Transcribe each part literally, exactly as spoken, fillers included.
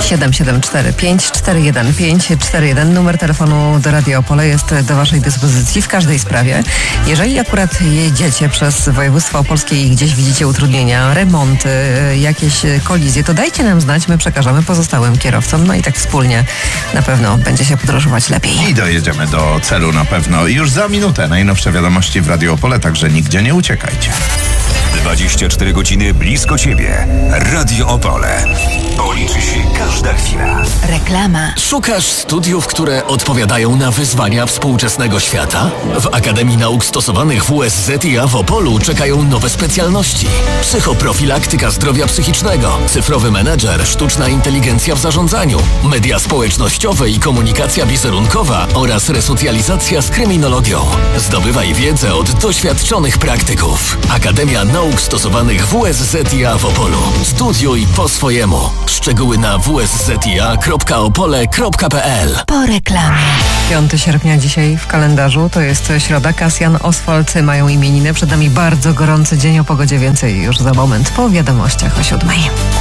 siedem siedem cztery pięć cztery jeden pięć cztery jeden. Numer telefonu do Radia Opole jest do waszej dyspozycji w każdej sprawie. Jeżeli akurat jedziecie przez województwo opolskie i gdzieś widzicie utrudnienia, remonty, jakieś kolizje, to dajcie nam znać, my przekażemy pozostałym kierowcom, no i tak wspólnie na pewno będzie się podróżować lepiej. I dojedziemy do celu na pewno. Już za minutę najnowsze wiadomości w Radio Opole, także nigdzie nie uciekajcie. dwadzieścia cztery godziny blisko ciebie. Radio Opole. Policzy się każda chwila. Reklama. Szukasz studiów, które odpowiadają na wyzwania współczesnego świata? W Akademii Nauk Stosowanych W S Z I A w Opolu czekają nowe specjalności. Psychoprofilaktyka zdrowia psychicznego, cyfrowy menedżer, sztuczna inteligencja w zarządzaniu, media społecznościowe i komunikacja wizerunkowa oraz resocjalizacja z kryminologią. Zdobywaj wiedzę od doświadczonych praktyków. Akademia Nauk Stosowanych W S Z I A w Opolu. Studiuj po swojemu. Szczegóły na w s z i a kropka opole kropka p l. Po reklamie. piątego sierpnia dzisiaj w kalendarzu, to jest środa. Kasjan, Oswald mają imieniny. Przed nami bardzo gorący dzień, o pogodzie więcej już za moment po wiadomościach o siódmej.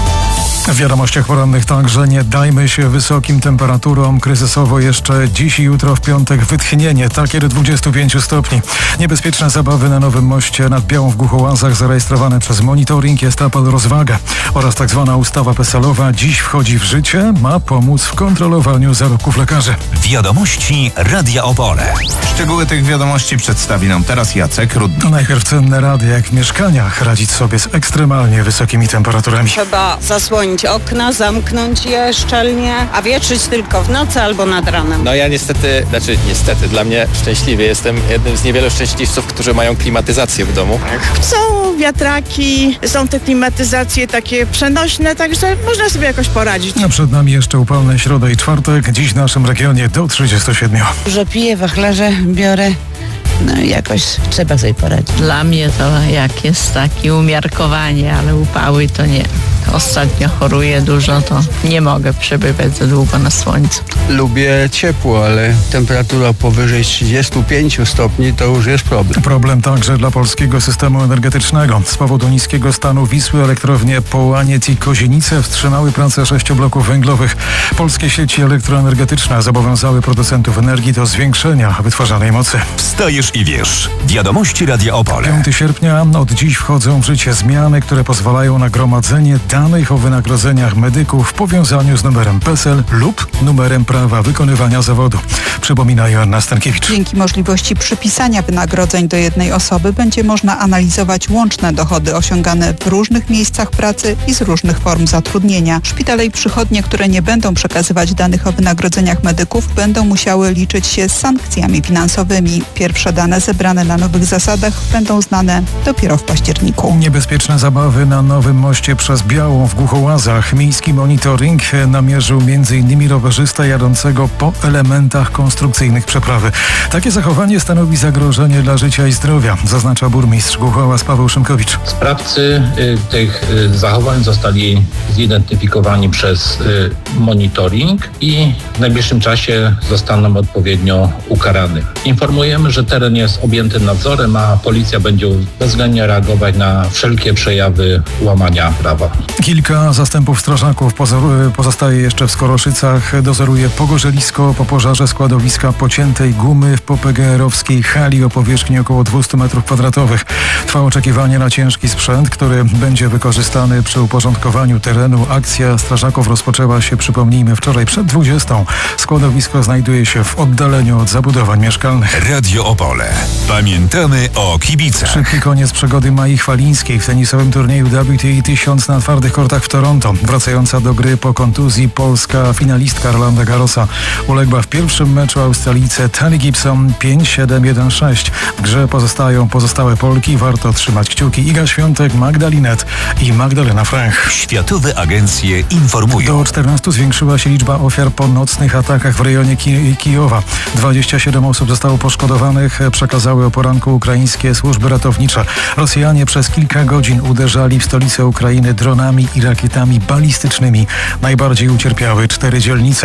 W wiadomościach porannych także nie dajmy się wysokim temperaturom. Kryzysowo jeszcze dziś i jutro w piątek wytchnienie takie do dwudziestu pięciu stopni. Niebezpieczne zabawy na Nowym Moście nad Białą w Głuchołazach zarejestrowane przez monitoring jest apel rozwaga oraz tak zwana ustawa PESEL-owa dziś wchodzi w życie, ma pomóc w kontrolowaniu zarobków lekarzy. Wiadomości Radia Opole. Szczegóły tych wiadomości przedstawi nam teraz Jacek Rudny. No najpierw cenne rady, jak w mieszkaniach radzić sobie z ekstremalnie wysokimi temperaturami. Trzeba zasłonić okna, zamknąć je szczelnie, a wietrzyć tylko w nocy albo nad ranem. No ja niestety, znaczy niestety, dla mnie szczęśliwie jestem jednym z niewielu szczęśliwców, którzy mają klimatyzację w domu. Są wiatraki, są te klimatyzacje takie przenośne, także można sobie jakoś poradzić. A przed nami jeszcze upalne środa i czwartek, dziś w naszym regionie do trzydziestu siedmiu. Dużo piję, wachlarze biorę. No i jakoś trzeba sobie poradzić. Dla mnie to jak jest takie umiarkowanie, ale upały to nie. Ostatnio choruję dużo, to nie mogę przebywać za długo na słońcu. Lubię ciepło, ale temperatura powyżej trzydziestu pięciu stopni to już jest problem. Problem także dla polskiego systemu energetycznego. Z powodu niskiego stanu Wisły elektrownie Połaniec i Kozienice wstrzymały pracę sześciu bloków węglowych. Polskie sieci elektroenergetyczne zobowiązały producentów energii do zwiększenia wytwarzanej mocy. Wstajesz i wiesz. Wiadomości Radia Opole. piątego sierpnia od dziś wchodzą w życie zmiany, które pozwalają na gromadzenie danych o wynagrodzeniach medyków w powiązaniu z numerem PESEL lub numerem prawa wykonywania zawodu. Przypomina Joanna Stankiewicz. Dzięki możliwości przypisania wynagrodzeń do jednej osoby będzie można analizować łączne dochody osiągane w różnych miejscach pracy i z różnych form zatrudnienia. Szpitale i przychodnie, które nie będą przekazywać danych o wynagrodzeniach medyków, będą musiały liczyć się z sankcjami finansowymi. Pierwsze dane zebrane na nowych zasadach będą znane dopiero w październiku. Niebezpieczne zabawy na Nowym Moście przez Białą w Głuchołazach. Miejski monitoring namierzył między innymi rowerzysta jadącego po elementach konstrukcyjnych przeprawy. Takie zachowanie stanowi zagrożenie dla życia i zdrowia, zaznacza burmistrz Głuchołaz Paweł Szymkowicz. Sprawcy y, tych y, zachowań zostali zidentyfikowani przez y, monitoring i w najbliższym czasie zostaną odpowiednio ukarani. Informujemy, że teren jest objęty nadzorem, a policja będzie bezwzględnie reagować na wszelkie przejawy łamania prawa. Kilka zastępów strażaków pozoru- pozostaje jeszcze w Skoroszycach. Dozoruje pogorzelisko po pożarze składowiska pociętej gumy w P P G R-owskiej hali o powierzchni około dwieście metrów kwadratowych. Trwa oczekiwanie na ciężki sprzęt, który będzie wykorzystany przy uporządkowaniu terenu. Akcja strażaków rozpoczęła się, przypomnijmy, wczoraj przed dwudziestą. Składowisko znajduje się w oddaleniu od zabudowań mieszkalnych. Radio Opole. Pamiętamy o kibicach. Szybki koniec przygody Mai Chwalińskiej w tenisowym turnieju W T A tysiąc na twardych kortach w Toronto. Wracająca do gry po kontuzji polska finalistka Rolanda Garrosa uległa w pierwszym meczu Australijce Tani Gibson pięć siedem jeden sześć. W grze pozostają pozostałe Polki. Warto trzymać kciuki. Iga Świątek, Magdalinet i Magdalena Franch. Światowe agencje informują. Do czternastu zwiększyła się liczba ofiar po nocnych atakach w rejonie Ki- Kijowa. dwadzieścia siedem osób zostało poszkodowanych, przekazały o poranku ukraińskie służby ratownicze. Rosjanie przez kilka godzin uderzali w stolicę Ukrainy dronami i rakietami balistycznymi. Najbardziej ucierpiały cztery dzielnice.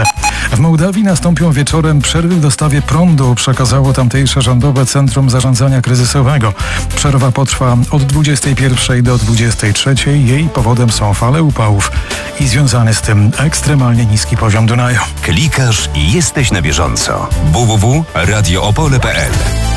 W Mołdawii nastąpią wieczorem przerwy w dostawie prądu, przekazało tamtejsze rządowe Centrum Zarządzania Kryzysowego. Przerwa potrwa od dwudziestej pierwszej do dwudziestej trzeciej. Jej powodem są fale upałów i związany z tym ekstremalnie niski poziom Dunaju. Klikasz i jesteś na bieżąco. w w w kropka radio opole kropka p l.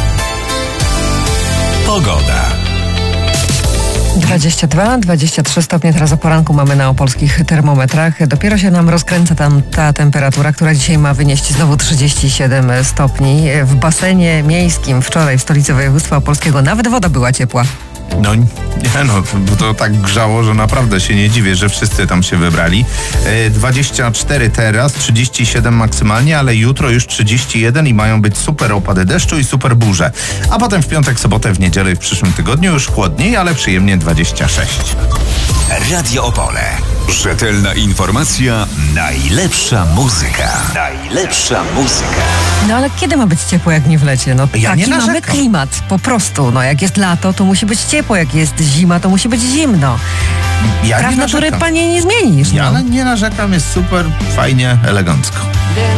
Pogoda. dwadzieścia dwa dwadzieścia trzy stopnie teraz o poranku mamy na opolskich termometrach. Dopiero się nam rozkręca tam ta temperatura, która dzisiaj ma wynieść znowu trzydzieści siedem stopni. W basenie miejskim wczoraj w stolicy województwa opolskiego nawet woda była ciepła. No nie no, bo to tak grzało, że naprawdę się nie dziwię, że wszyscy tam się wybrali. dwadzieścia cztery teraz, trzydzieści siedem maksymalnie, ale jutro już trzydzieści jeden i mają być super opady deszczu i super burze. A potem w piątek, sobotę, w niedzielę i w przyszłym tygodniu już chłodniej, ale przyjemnie dwadzieścia sześć. Radio Opole. Rzetelna informacja, najlepsza muzyka. Najlepsza muzyka. No ale kiedy ma być ciepło, jak nie w lecie? No Ja taki nie mamy narzekam. klimat, po prostu. No jak jest lato, to musi być ciepło, jak jest zima, to musi być zimno. Ja Praw nie natury, narzekam. panie, nie zmienisz. Ja no. nie narzekam, jest super, fajnie, elegancko.